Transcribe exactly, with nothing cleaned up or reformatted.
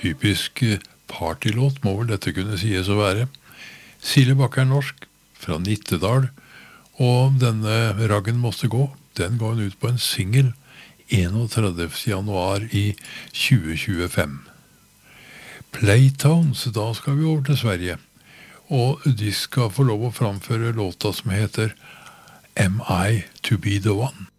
typisk partylåt må vel dette kunne sies å være. Silje Bakke er norsk, fra Nittedal, og denne Raggen måste gå, den går ut på en single enogtredivte januar i tjue tjuefem. Playtones, da skal vi over til Sverige, og de skal få lov å framføre låta som heter Am I to be the one?